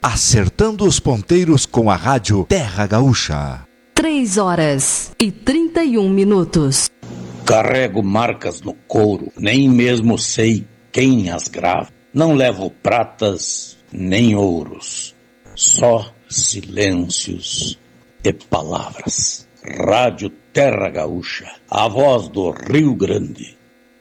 acertando os ponteiros com a rádio Terra Gaúcha. 3h31. Carrego marcas no couro, nem mesmo sei quem as grava. Não levo pratas nem ouros, só silêncios e palavras. Rádio Terra Gaúcha, a voz do Rio Grande.